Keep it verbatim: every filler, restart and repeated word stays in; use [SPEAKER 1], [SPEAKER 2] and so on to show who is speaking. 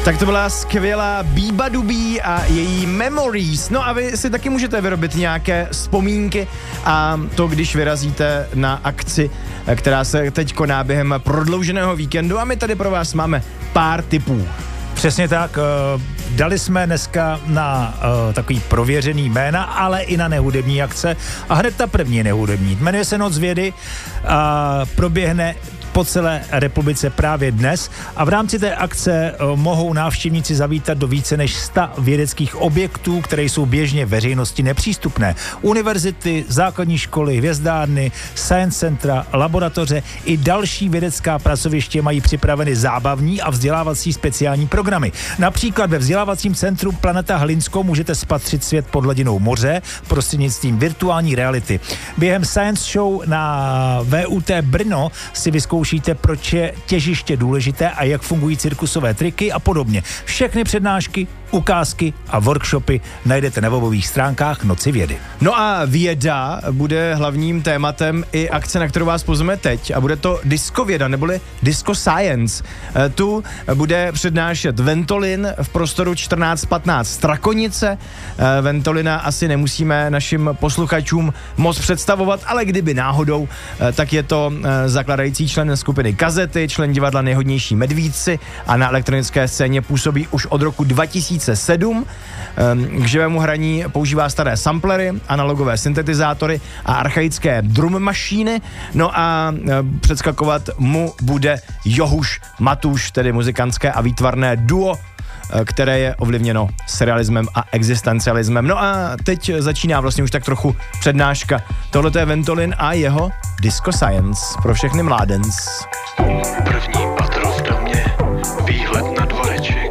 [SPEAKER 1] Tak to byla skvělá Bíba Dubí a její Memories. No a vy si taky můžete vyrobit nějaké vzpomínky a to, když vyrazíte na akci, která se teď koná během prodlouženého víkendu a my tady pro vás máme pár tipů.
[SPEAKER 2] Přesně tak, dali jsme dneska na uh, takový prověřený jména, ale i na nehudební akce a hned ta první nehudební. Jmenuje se Noc vědy a proběhne po celé republice právě dnes a v rámci té akce uh, mohou návštěvníci zavítat do více než sta vědeckých objektů, které jsou běžně veřejnosti nepřístupné. Univerzity, základní školy, hvězdárny, science centra, laboratoře i další vědecká pracoviště mají připraveny zábavní a vzdělávací speciální programy. Například ve vzdělávacím centru Planeta Hlinsko můžete spatřit svět pod hladinou moře prostřednictvím virtuální reality. Během Science Show na V U T Brno si vyzkoušíte, proč je těžiště důležité a jak fungují cirkusové triky a podobně. Všechny přednášky, ukázky a workshopy najdete na webových stránkách Noci vědy.
[SPEAKER 1] No a věda bude hlavním tématem i akce, na kterou vás pozveme teď a bude to diskověda, neboli Disco Science. E, tu bude přednášet Ventolin v prostoru čtrnáct patnáct Strakonice. E, Ventolina asi nemusíme našim posluchačům moc představovat, ale kdyby náhodou, e, tak je to e, zakladající člen skupiny Kazety, člen divadla Nejhodnější medvídci a na elektronické scéně působí už od roku dva tisíce sedm. K živému hraní používá staré samplery, analogové syntetizátory a archaické drum mašíny. No a předskakovat mu bude Johuš Matuš, tedy muzikantské a výtvarné duo, které je ovlivněno serialismem a existencialismem. No a teď začíná vlastně už tak trochu přednáška. Tohle je Ventolin a jeho Disco Science pro všechny mládens.
[SPEAKER 3] První patro v domě, výhled na dvoreček.